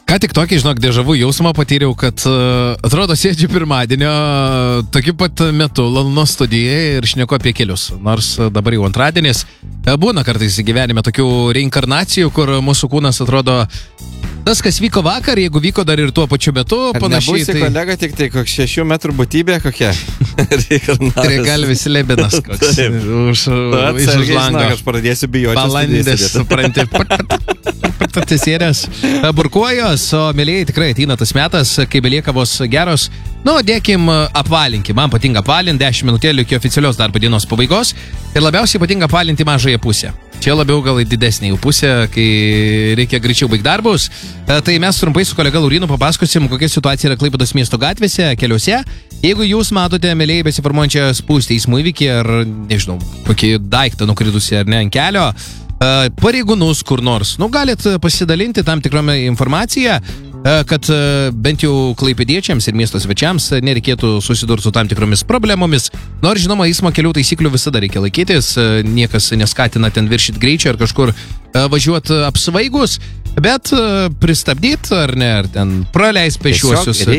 Ką tik tokį, žinok, dėžavų jausmą patyriau, kad atrodo sėdžiu pirmadienio tokiu pat metu Laluno studijoje ir šneku apie kelius. Nors dabar jau antradienis. Būna kartais gyvenime tokių reinkarnacijų, kur mūsų kūnas atrodo tas, kas vyko vakar, jeigu vyko dar ir tuo pačiu metu, panašiai. Nebūsi kolega tik tai koks 6 metrų būtybė kokia. Regalvis lebinas koks. Iš lango. Aš pradėsiu bijoti. Balandės, supranti. Atsisėdęs burkuojos, o mėlyjei tikrai ateina tas metas, kai belieka vos geros. Dėkim, apvalinkim. Man patinka apvalinti 10 minutėlių iki oficialios darbo dienos pabaigos. Ir labiausiai patinka apvalinti mažąją pusę. Čia labiau gal į didesnį pusę, kai reikia greičiau baigti darbus. Tai mes trumpai su kolega Laurinu papasakosim, kokia situacija yra Klaipėdos miesto gatvėse, keliuose. Jeigu jūs matote, mėlyjei, besiformuojančią spūstį eismo įvykį ar, nežinau, kokį daiktą nukritusi ar ne ant kelio, pareigūnus kur nors. Galit pasidalinti tam tikrą informaciją, kad bent jau klaipėdiečiams ir miesto svečiams nereikėtų susidurti su tam tikromis problemomis. Nors, žinoma, eismo kelių taisyklių visada reikia laikytis, niekas neskatina ten viršyti greičio ar kažkur važiuoti apsvaigus, bet pristabdyti ar ne, ar ten praleis pešiuosius.